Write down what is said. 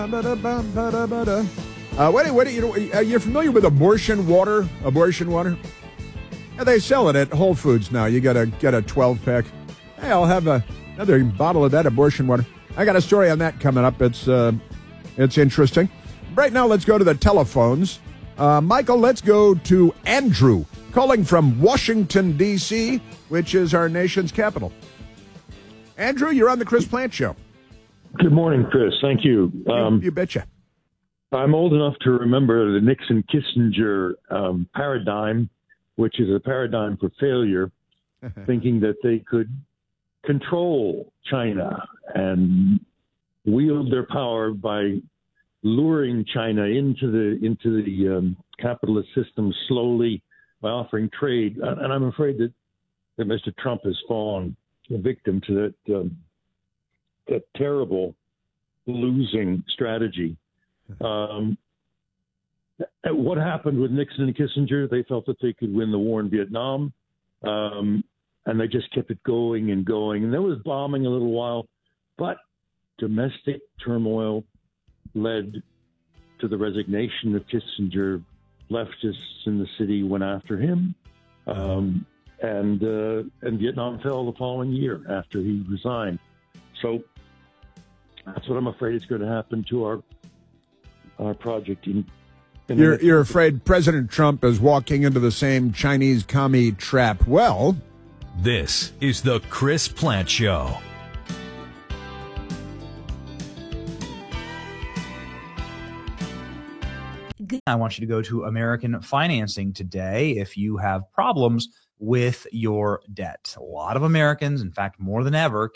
You're familiar with abortion water? Abortion water? Yeah, they sell it at Whole Foods now. You got to get a 12-pack. Hey, I'll have another bottle of that abortion water. I got a story on that coming up. It's interesting. Right now, let's go to the telephones. Michael, let's go to Andrew, calling from Washington, D.C., which is our nation's capital. Andrew, you're on the Chris Plante Show. Good morning, Chris. Thank you. You betcha. I'm old enough to remember the Nixon-Kissinger paradigm, which is a paradigm for failure, thinking that they could control China and wield their power by luring China into the capitalist system slowly by offering trade. And I'm afraid that Mr. Trump has fallen a victim to that terrible losing strategy. What happened with Nixon and Kissinger? They felt that they could win the war in Vietnam, and they just kept it going and going. And there was bombing a little while, but domestic turmoil led to the resignation of Kissinger. Leftists in the city went after him, and Vietnam fell the following year after he resigned. So that's what I'm afraid is going to happen to our project. You're afraid President Trump is walking into the same Chinese commie trap. Well, this is the Chris Plante Show. I want you to go to American Financing today if you have problems with your debt. A lot of Americans, in fact, more than ever,